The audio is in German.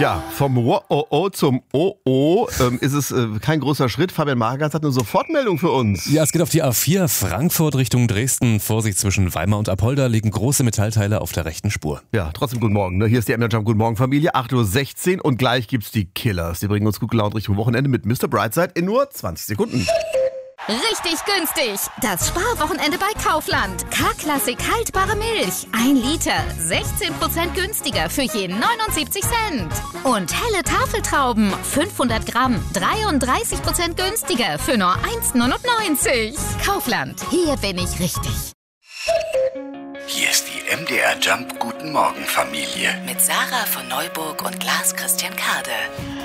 Ja, vom Wo-Oh-Oh zum Oh-Oh ist es kein großer Schritt. Fabian Margers hat eine Sofortmeldung für uns. Ja, es geht auf die A4 Frankfurt Richtung Dresden. Vorsicht, zwischen Weimar und Apolda liegen große Metallteile auf der rechten Spur. Ja, trotzdem guten Morgen. Ne? Hier ist die MDR Jump Guten Morgen Familie, 8:16 Uhr und gleich gibt's die Killers. Die bringen uns gut gelaunt Richtung Wochenende mit Mr. Brightside in nur 20 Sekunden. Richtig günstig. Das Sparwochenende bei Kaufland. K-Klassik haltbare Milch. 1 Liter. 16% günstiger für je 79 Cent. Und helle Tafeltrauben. 500 Gramm. 33% günstiger für nur 1,99. Kaufland. Hier bin ich richtig. Hier ist die MDR Jump Guten Morgen Familie. Mit Sarah von Neuburg und Lars Christian Kade.